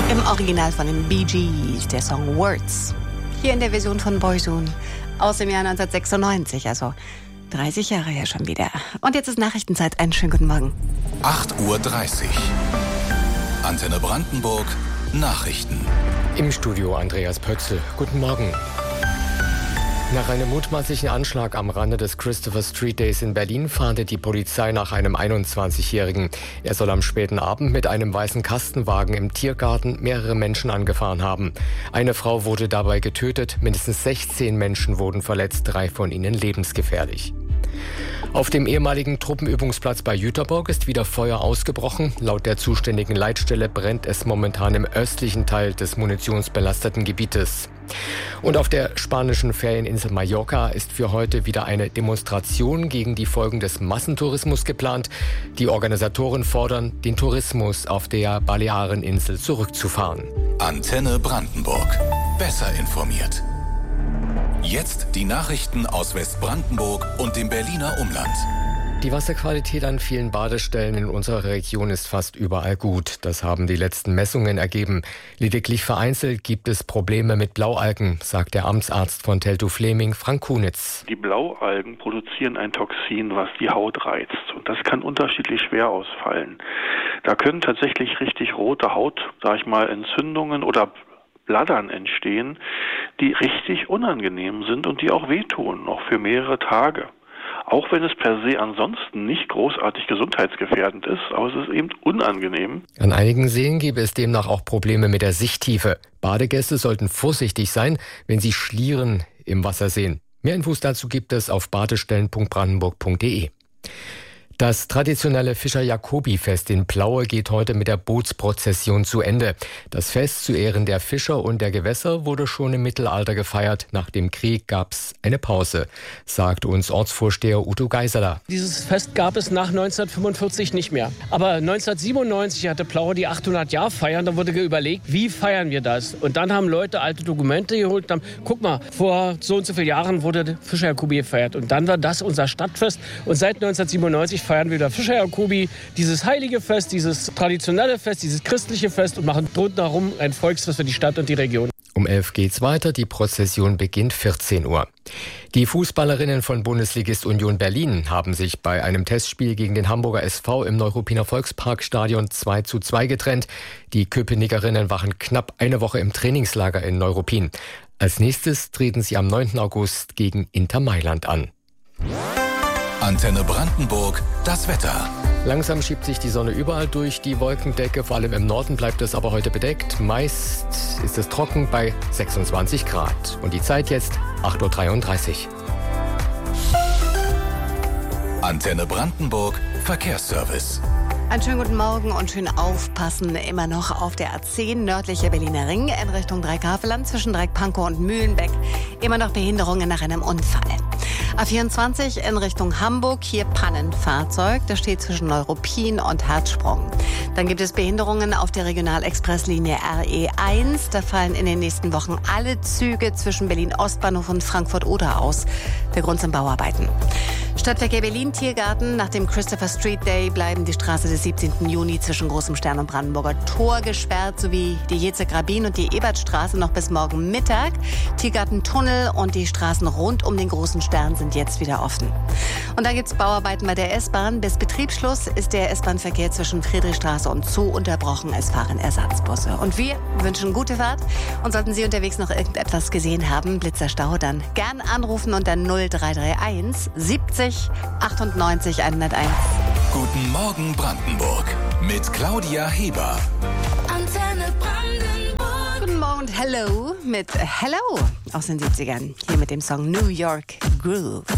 Im Original von den Bee Gees, der Song Words. Hier in der Version von Boyzone aus dem Jahr 1996, also 30 Jahre her schon wieder. Und jetzt ist Nachrichtenzeit. Einen schönen guten Morgen. 8:30 Uhr. Antenne Brandenburg. Nachrichten. Im Studio Andreas Pötzl. Guten Morgen. Nach einem mutmaßlichen Anschlag am Rande des Christopher Street Days in Berlin fahndet die Polizei nach einem 21-Jährigen. Er soll am späten Abend mit einem weißen Kastenwagen im Tiergarten mehrere Menschen angefahren haben. Eine Frau wurde dabei getötet, mindestens 16 Menschen wurden verletzt, 3 von ihnen lebensgefährlich. Auf dem ehemaligen Truppenübungsplatz bei Jüterbock ist wieder Feuer ausgebrochen. Laut der zuständigen Leitstelle brennt es momentan im östlichen Teil des munitionsbelasteten Gebietes. Und auf der spanischen Ferieninsel Mallorca ist für heute wieder eine Demonstration gegen die Folgen des Massentourismus geplant. Die Organisatoren fordern, den Tourismus auf der Baleareninsel zurückzufahren. Antenne Brandenburg. Besser informiert. Jetzt die Nachrichten aus Westbrandenburg und dem Berliner Umland. Die Wasserqualität an vielen Badestellen in unserer Region ist fast überall gut. Das haben die letzten Messungen ergeben. Lediglich vereinzelt gibt es Probleme mit Blaualgen, sagt der Amtsarzt von Teltow-Fläming, Frank Kunitz. Die Blaualgen produzieren ein Toxin, was die Haut reizt. Und das kann unterschiedlich schwer ausfallen. Da können tatsächlich richtig rote Haut, Entzündungen oder Bladdern entstehen, die richtig unangenehm sind und die auch wehtun, noch für mehrere Tage. Auch wenn es per se ansonsten nicht großartig gesundheitsgefährdend ist, aber es ist eben unangenehm. An einigen Seen gäbe es demnach auch Probleme mit der Sichttiefe. Badegäste sollten vorsichtig sein, wenn sie Schlieren im Wasser sehen. Mehr Infos dazu gibt es auf badestellen.brandenburg.de. Das traditionelle Fischer-Jacobi-Fest in Plaue geht heute mit der Bootsprozession zu Ende. Das Fest zu Ehren der Fischer und der Gewässer wurde schon im Mittelalter gefeiert. Nach dem Krieg gab es eine Pause, sagt uns Ortsvorsteher Udo Geiseler. Dieses Fest gab es nach 1945 nicht mehr. Aber 1997 hatte Plaue die 800-Jahr-Feier. Da wurde überlegt, wie feiern wir das? Und dann haben Leute alte Dokumente geholt und haben, guck mal, vor so und so vielen Jahren wurde Fischer-Jacobi gefeiert. Und dann war das unser Stadtfest. Und seit 1997 feiern wir wieder Fischer-Jacobi, dieses heilige Fest, dieses traditionelle Fest, dieses christliche Fest und machen rundherum ein Volksfest für die Stadt und die Region. Um 11 geht's weiter, die Prozession beginnt 14 Uhr. Die Fußballerinnen von Bundesligist Union Berlin haben sich bei einem Testspiel gegen den Hamburger SV im Neuruppiner Volksparkstadion 2:2 getrennt. Die Köpenickerinnen waren knapp eine Woche im Trainingslager in Neuruppin. Als nächstes treten sie am 9. August gegen Inter Mailand an. Antenne Brandenburg, das Wetter. Langsam schiebt sich die Sonne überall durch die Wolkendecke. Vor allem im Norden bleibt es aber heute bedeckt. Meist ist es trocken bei 26 Grad. Und die Zeit jetzt 8:33 Uhr. Antenne Brandenburg, Verkehrsservice. Einen schönen guten Morgen und schön aufpassen. Immer noch auf der A10 nördlicher Berliner Ring in Richtung Dreieckhaveland zwischen Dreieck-Pankow und Mühlenbeck. Immer noch Behinderungen nach einem Unfall. A24 in Richtung Hamburg, hier Pannenfahrzeug. Das steht zwischen Neuruppin und Herzsprung. Dann gibt es Behinderungen auf der Regionalexpresslinie RE1. Da fallen in den nächsten Wochen alle Züge zwischen Berlin-Ostbahnhof und Frankfurt-Oder aus. Der Grund sind Bauarbeiten. Stadtverkehr Berlin Tiergarten. Nach dem Christopher Street Day bleiben die Straße des 17. Juni zwischen Großem Stern und Brandenburger Tor gesperrt, sowie die Jeze-Grabin und die Ebertstraße noch bis morgen Mittag. Tiergartentunnel und die Straßen rund um den Großen Stern sind jetzt wieder offen. Und dann gibt's Bauarbeiten bei der S-Bahn. Bis Betriebsschluss ist der S-Bahn-Verkehr zwischen Friedrichstraße und Zoo unterbrochen. Es fahren Ersatzbusse. Und wir wünschen gute Fahrt. Und sollten Sie unterwegs noch irgendetwas gesehen haben, Blitzerstau, dann gern anrufen unter 0331 70 98 101. Guten Morgen Brandenburg mit Claudia Heber. Antenne Brandenburg. Guten Morgen und Hello mit Hello aus den 70ern. Hier mit dem Song New York Groove.